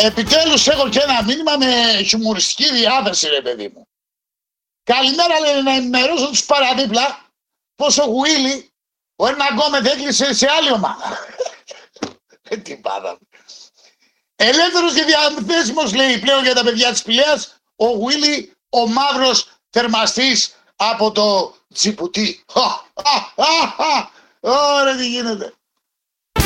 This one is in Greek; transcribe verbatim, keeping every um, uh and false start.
επιτέλους έχω και ένα μήνυμα με χιουμοριστική διάθεση, ρε παιδί μου. Καλημέρα, λέει, να ενημερώσω τους παραδίπλα πως ο Γουίλι, ο Ερναν Γκόμεθ έκλεισε σε άλλη ομάδα. Ε, τι πάθαμε. Ελεύθερος και διαθέσιμος, λέει, πλέον για τα παιδιά της Πηλαίας, ο Γουίλι, ο μαύρος θερμαστής από το Τζιπουτί. Ωραία, τι γίνεται.